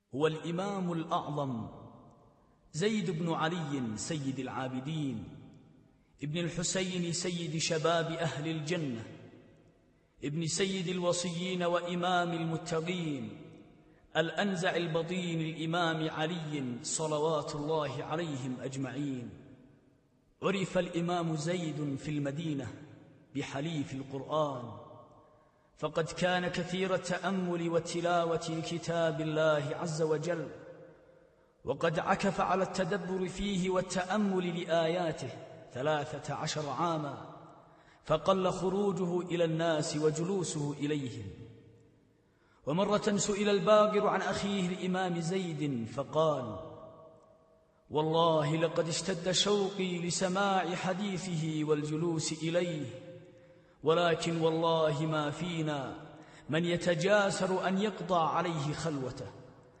هو الإمام الأعظم زيد بن علي سيد العابدين، ابن الحسين سيد شباب أهل الجنة، ابن سيد الوصيين وإمام المتقين، الأنزع البطين الإمام علي صلوات الله عليهم أجمعين. عرف الإمام زيد في المدينة بحليف القرآن، فقد كان كثير التأمل والتلاوة لكتاب الله عز وجل، وقد عكف على التدبر فيه والتأمل لآياته 13 عاما، فقل خروجه إلى الناس وجلوسه إليهم. ومرة سئل الباقر عن أخيه الإمام زيد فقال: والله لقد اشتد شوقي لسماع حديثه والجلوس إليه، ولكن والله ما فينا من يتجاسر أن يقضى عليه خلوته.